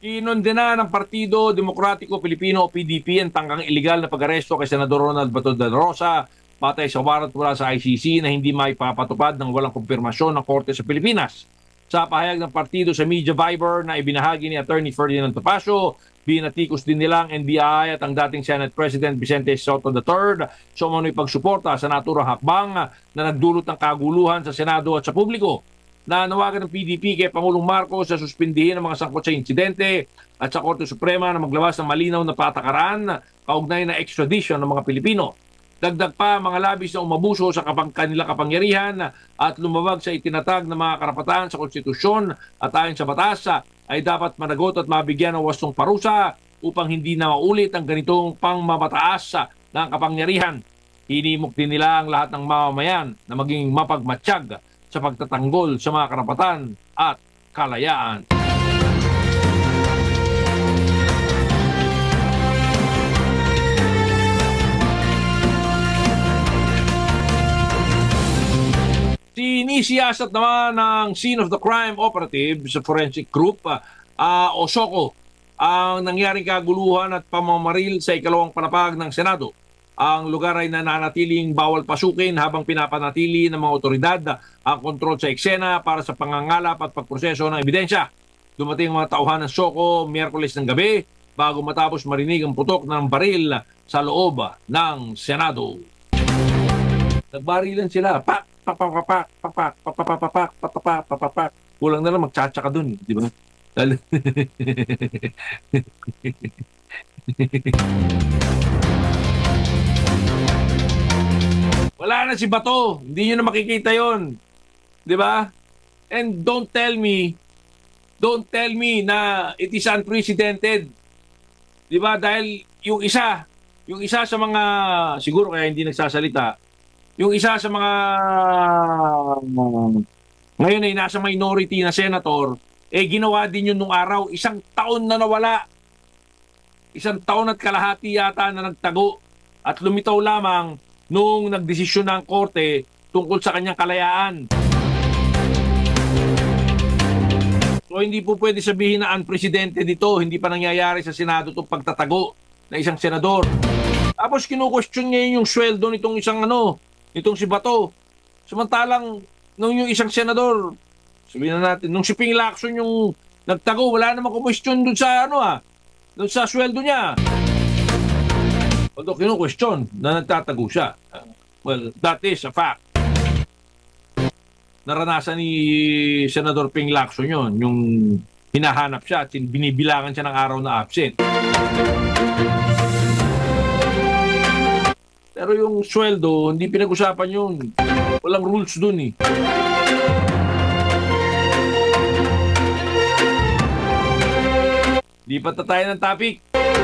Kinondena ng Partido Demokratiko Pilipino o PDP ang tangkang iligal na pag-aresto kay Senador Ronald Bato de la Rosa batay sa warrant mula sa ICC na hindi maipapatupad ng walang kumpirmasyon ng Korte sa Pilipinas. Sa pahayag ng partido sa Media Viber na ibinahagi ni Attorney Ferdinand Topacio, binatikos din nila ang NBI at ang dating Senate President Vicente Soto III sa umano'y pagsuporta sa naturang hakbang na nagdulot ng kaguluhan sa Senado at sa publiko. Nanawagan ng PDP kay Pangulong Marcos sa suspindihin ang mga sangkot sa insidente at sa Korte Suprema na maglabas ng malinaw na patakaran kaugnay na extradition ng mga Pilipino. Dagdag pa mga labis na umabuso sa kanilang kapangyarihan at lumabag sa itinatag ng mga karapatan sa konstitusyon at ayon sa batas ay dapat managot at mabigyan ng wastong parusa upang hindi na maulit ang ganitong pangmamataas ng kapangyarihan. Hinimok din nila ang lahat ng mamamayan na maging mapagmatsyag sa pagtatanggol sa mga karapatan at kalayaan. Sinisiyasat naman ng Scene of the Crime Operative sa Forensic Group o SOCO ang nangyaring kaguluhan at pamamaril sa ikalawang palapag ng Senado. Ang lugar ay nananatiling bawal pasukin habang pinapanatili ng mga otoridad ang kontrol sa eksena para sa pangangalap at pagproseso ng ebidensya. Dumating ang mga tauhan ng SOCO Miyerkules ng gabi bago matapos marinig ang putok ng baril sa loob ng Senado. Nagbarilan sila. Pak, pak, pak, pak, pak, pak, pak, pak, pak, pak, pak, pak, pak, pak, pak. Kulang na lang magtsatsa ka dun, di ba? Wala na si Bato. Hindi nyo na makikita yon, di ba? And don't tell me na it is unprecedented. Di ba? Dahil yung isa sa mga, siguro kaya hindi nagsasalita, yung isa sa mga ngayon ay nasa minority na senator, ginawa din yun nung araw. 1 taon na nawala. 1 taon at kalahati yata na nagtago at lumitaw lamang nung nagdesisyon ng korte tungkol sa kanyang kalayaan. So hindi po pwede sabihin na unprecedented ito, hindi pa nangyayari sa Senado itong pagtatago na isang senador. Tapos kinu-question niya yung sweldo nitong nitong si Bato. Samantalang nung yung isang senador, sabihin na natin, nung si Ping Lacson yung nagtago, wala namang question dun sa dun sa sweldo niya. Although kinu-question na nagtatago siya. Well, that is a fact. Naranasan ni Senador Ping Lacson yun, yung hinahanap siya at binibilangan siya ng araw na absent. Pero yung sweldo, hindi pinag-usapan yun. Walang rules dun eh. Lipat na tayo ng topic.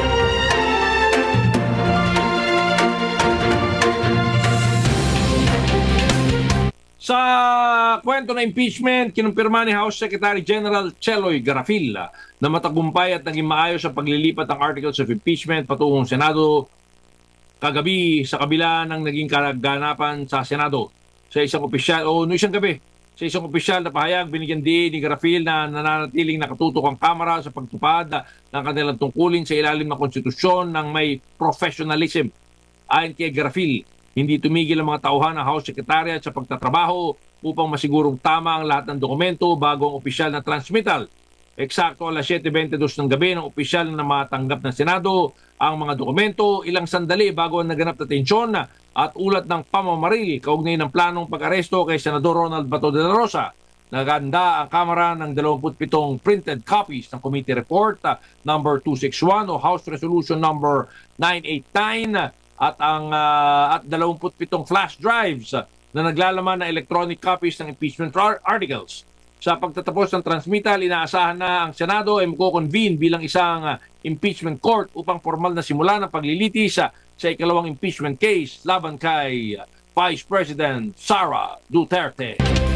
Sa kwento na impeachment, kinumpirma ni House Secretary General Cheloy Garafil na matagumpay at naging maayos ang paglilipat ng articles of impeachment patungong Senado kagabi sa kabila ng naging kaganapan sa Senado. Sa isang opisyal, isang gabi, sa isang opisyal na pahayag, binigyan din ni Garafil na nananatiling nakatutok ang Kamara sa pagtupad ng kanilang tungkulin sa ilalim ng konstitusyon ng may professionalism. Ayon kay Garafil, hindi tumigil ang mga tauhan ng House Secretariat sa pagtatrabaho upang masigurong tama ang lahat ng dokumento bago ang opisyal na transmittal. Eksakto alas 7:22 ng gabi ng opisyal na matanggap ng Senado ang mga dokumento, ilang sandali bago ang naganap na tensyon at ulat ng pamamaril kaugnay ng planong pag-aresto kay Senador Ronald Bato de la Rosa. Naganda ang Kamara ng 27 printed copies ng Committee Report number 261 o House Resolution number 989 at 27 flash drives na naglalaman ng electronic copies ng impeachment articles. Sa pagtatapos ng transmittal, inaasahan na ang Senado ay magko-convene bilang isang impeachment court upang formal na simulan ang paglilitis sa ikalawang impeachment case laban kay Vice President Sara Duterte.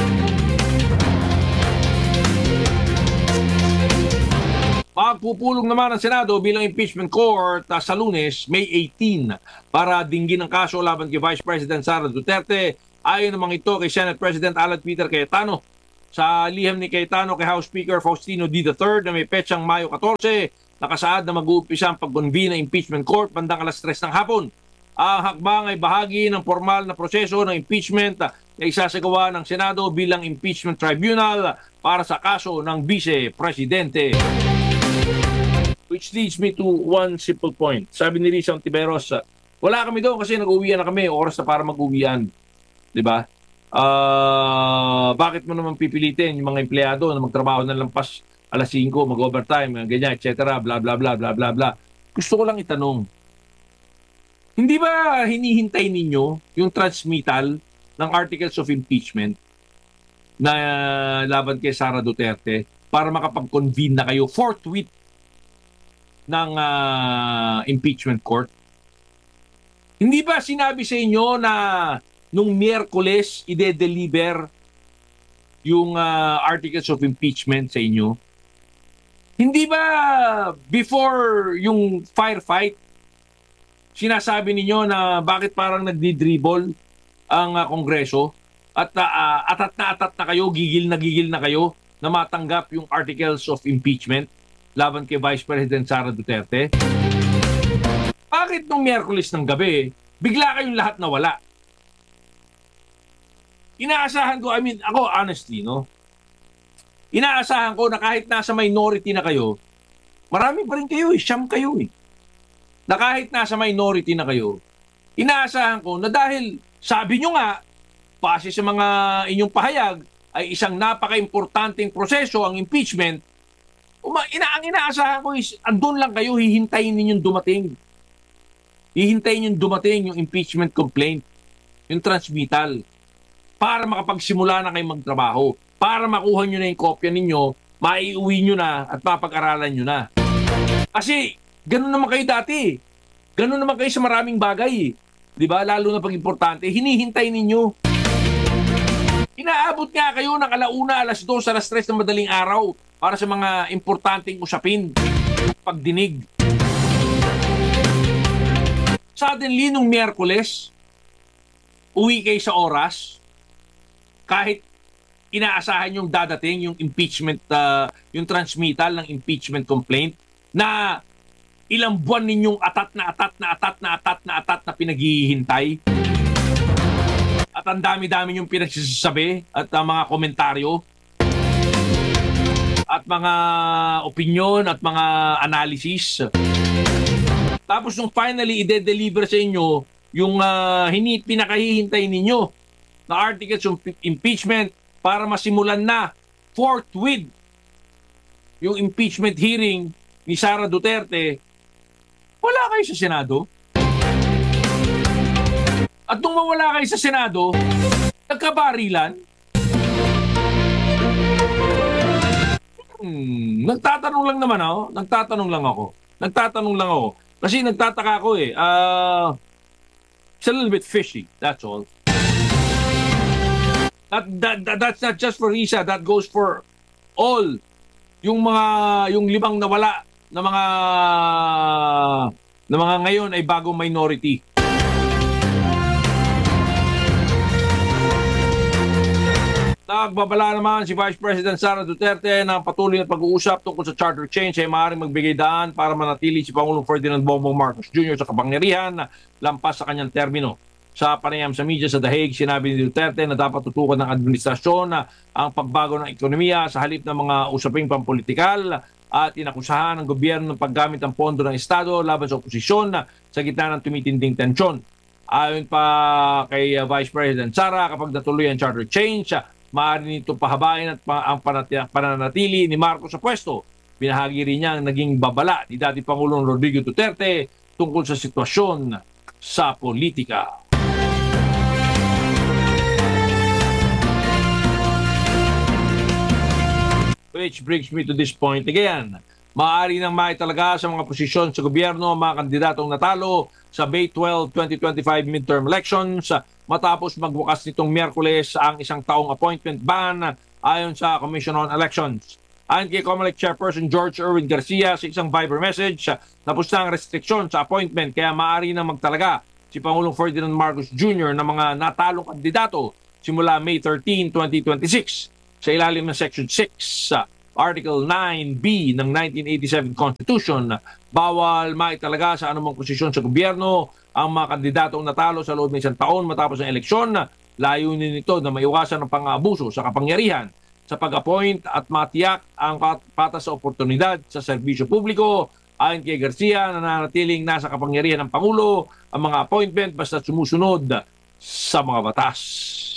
Magpupulong naman ang Senado bilang impeachment court sa Lunes, May 18 para dinggin ang kaso laban kay Vice President Sara Duterte. Ayon naman ito kay Senate President Alan Peter Cayetano. sa liham ni Cayetano kay House Speaker Faustino D. III na may petsang Mayo 14, nakasaad na mag-uumpisa ang pag-convene ng impeachment court bandang alas 3 ng hapon. Ang hakbang ay bahagi ng formal na proseso ng impeachment na isasagawa ng Senado bilang impeachment tribunal para sa kaso ng Vice Presidente. Which leads me to one simple point. Sabi ni Risa Ontiveros, wala kami doon kasi nag-uwian na kami, oras na para mag-uwian. Diba? Bakit mo naman pipilitin yung mga empleyado na magtrabaho na lampas alas 5, mag-overtime, ganyan, etc. Bla bla bla bla bla bla. Gusto ko lang itanong, hindi ba hinihintay ninyo yung transmittal ng articles of impeachment na laban kay Sara Duterte para makapag-convene na kayo forthwith ng impeachment court? Hindi ba sinabi sa inyo na nung Miyerkules ide-deliver yung articles of impeachment sa inyo? Hindi ba before yung firefight, sinasabi ninyo na bakit parang nagdi-dribble ang Kongreso at atat na kayo, gigil na kayo na matanggap yung articles of impeachment laban kay Vice President Sara Duterte? Bakit nung Miyerkules ng gabi, bigla kayong lahat nawala? Inaasahan ko, ako honestly, no? Inaasahan ko na kahit nasa minority na kayo, marami pa rin kayo siyam kayo na kahit nasa minority na kayo, inaasahan ko na dahil sabi nyo nga, base sa mga inyong pahayag, ay isang napaka-importanting proseso ang impeachment, ang inaasahan ko is andun lang kayo, hihintayin ninyong dumating. Hihintayin ninyong dumating yung impeachment complaint, yung transmittal, para makapagsimula na kayong magtrabaho, para makuha nyo na yung kopya ninyo, maiuwi nyo na at mapag-aralan nyo na. Kasi ganun naman kayo dati. Ganun naman kayo sa maraming bagay. Di ba? Lalo na pag importante, hinihintay ninyo. Inaabot nga kayo ng alauna, alas 2, alas 3 ng madaling araw para sa mga importanteng usapin, pagdinig. Suddenly, nung Miyerkules, uwi kayo sa oras, kahit inaasahan yung dadating, yung impeachment, yung transmittal ng impeachment complaint, na ilang buwan ninyong atat na pinaghihintay. At ang dami-dami yung pinagsasabi at mga komentaryo at mga opinion at mga analysis. Tapos nung finally ide-deliver sa inyo yung pinakahihintay ninyo na articles of impeachment para masimulan na forthwith yung impeachment hearing ni Sara Duterte, wala kayo sa Senado. At nung mawala kayo sa Senado, nagkabarilan. Nagtatanong lang naman ako. Nagtatanong lang ako. Kasi nagtataka ako it's a little bit fishy, that's all. That's not just for Risa, that goes for all yung limang nawala na mga ngayon ay bagong minority. Nagbabala naman si Vice President Sara Duterte ng patuloy na pag-uusap tungkol sa charter change ay maaaring magbigay daan para manatili si Pangulong Ferdinand Bongbong Marcos Jr. sa kapangyarihan lampas sa kanyang termino. Sa panayam sa media sa The Hague, sinabi ni Duterte na dapat tutukan ng administrasyon ang pagbago ng ekonomiya sa halip ng mga usaping pampolitikal at inakusahan ng gobyerno ng paggamit ng pondo ng Estado laban sa oposisyon sa gitna ng tumitinding tensyon. Ayon pa kay Vice President Sara, kapag natuloy ang charter change, maaari nito pahabain at ang pananatili ni Marcos sa pwesto. Binahagi rin niya ang naging babala ni dating Pangulong Rodrigo Duterte tungkol sa sitwasyon sa politika. Which brings me to this point again. Maaari nang maitalaga sa mga posisyon sa gobyerno ang mga kandidatong natalo sa May 12, 2025 midterm elections matapos magbukas nitong Miyerkules ang isang taong appointment ban ayon sa Commission on Elections. Ayon kay COMELEC Chairperson George Erwin Garcia sa isang Viber message, tapos na ang restriksyon sa appointment kaya maaari nang magtalaga si Pangulong Ferdinand Marcos Jr. ng mga natalong kandidato simula May 13, 2026. sa ilalim ng Section 6 sa Article 9B ng 1987 Constitution. Bawal maitalaga sa anumang posisyon sa gobyerno ang mga kandidatong natalo sa loob ng isang taon matapos ng eleksyon. Layunin nito na maiwasan ang pang-aabuso sa kapangyarihan sa pag-appoint at matiyak ang patas sa oportunidad sa serbisyo publiko. Ayon kay Garcia, nananatiling nasa kapangyarihan ng Pangulo ang mga appointment basta sumusunod sa mga batas.